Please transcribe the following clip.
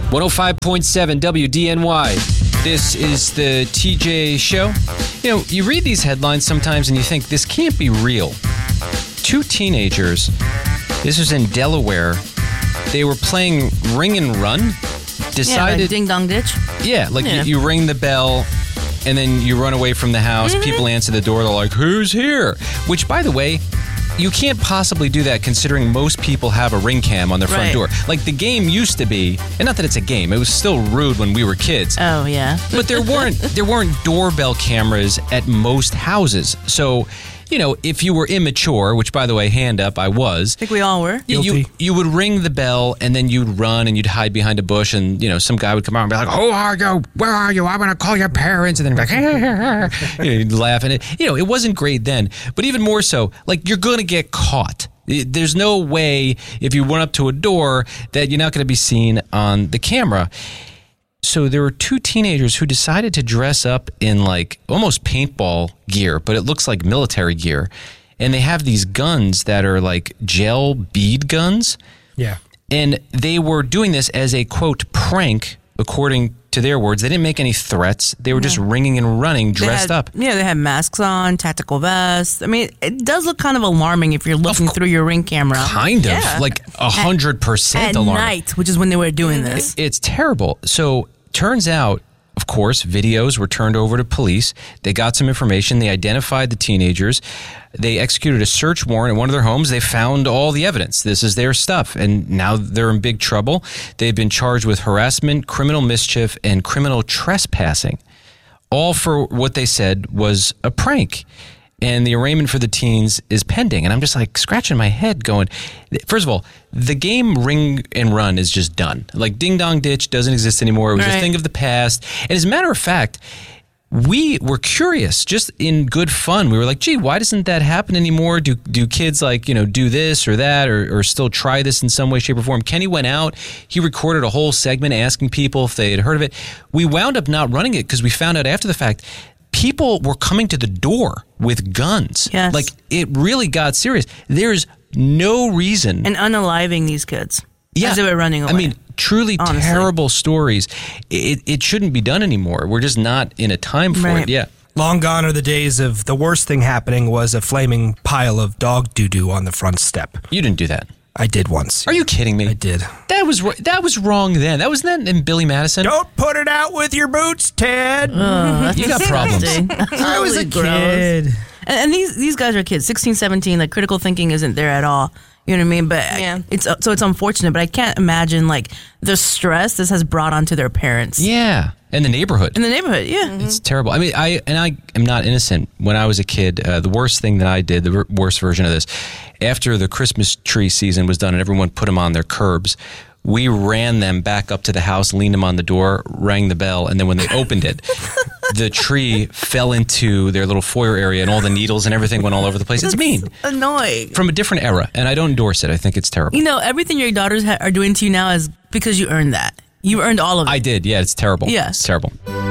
105.7 WDNY. This is the TJ Show. You know, you read these headlines sometimes and you think, this can't be real. 2 teenagers, this was in Delaware, they were playing Ring and Run. Like Ding Dong Ditch? You ring the bell and then you run away from the house. Mm-hmm. People answer the door. They're like, who's here? Which, by the way, you can't possibly do that considering most people have a ring cam on their front door. Like the game used to be, and not that it's a game, it was still rude when we were kids. Oh, yeah. But there weren't doorbell cameras at most houses. So, you know, if you were immature, which, by the way, hand up, I was. I think we all were. You would ring the bell, and then you'd run, and you'd hide behind a bush, and, you know, some guy would come out and be like, who are you? Where are you? I'm going to call your parents. And then be like, you'd laugh. And, it wasn't great then. But even more so, like, you're going to get caught. There's no way, if you went up to a door, that you're not going to be seen on the camera. So there were 2 teenagers who decided to dress up in like almost paintball gear, but it looks like military gear. And they have these guns that are like gel bead guns. Yeah. And they were doing this as a, quote, prank, according to their words. They didn't make any threats. They were just ringing and running dressed up. Yeah, they had masks on, tactical vests. I mean, it does look kind of alarming if you're looking through your ring camera. Kind of. Yeah. Like 100% alarming. At night, which is when they were doing this. It's terrible. So turns out, of course, videos were turned over to police. They got some information. They identified the teenagers. They executed a search warrant at one of their homes. They found all the evidence. This is their stuff. And now they're in big trouble. They've been charged with harassment, criminal mischief, and criminal trespassing. All for what they said was a prank. And the arraignment for the teens is pending. And I'm just like scratching my head going, first of all, the game Ring and Run is just done. Like Ding Dong Ditch doesn't exist anymore. It was a thing of the past. And as a matter of fact, we were curious, just in good fun. We were like, gee, why doesn't that happen anymore? Do kids do this or that or still try this in some way, shape, or form? Kenny went out. He recorded a whole segment asking people if they had heard of it. We wound up not running it because we found out after the fact people were coming to the door with guns. Yes. Like, it really got serious. There's no reason. And unaliving these kids as they were running away. I mean, truly honestly. Terrible stories. It shouldn't be done anymore. We're just not in a time for it. Yeah. Long gone are the days of the worst thing happening was a flaming pile of dog doo-doo on the front step. You didn't do that. I did once. Are you kidding me? I did. That was wrong then. That was then in Billy Madison. Don't put it out with your boots, Ted. You got problems. I was a kid. And these guys are kids, 16, 17. Like, critical thinking isn't there at all. You know what I mean? But it's unfortunate. But I can't imagine like the stress this has brought onto their parents. Yeah. And the neighborhood. Yeah. Mm-hmm. It's terrible. I mean, I am not innocent. When I was a kid, the worst thing that I did, the worst version of this, after the Christmas tree season was done and everyone put them on their curbs, we ran them back up to the house, leaned them on the door, rang the bell, and then when they opened it, the tree fell into their little foyer area and all the needles and everything went all over the place. It's mean. Annoying. From a different era, and I don't endorse it. I think it's terrible. You know, everything your daughters are doing to you now is because you earned that. You earned all of it. I did. Yeah, it's terrible. Yeah. It's terrible.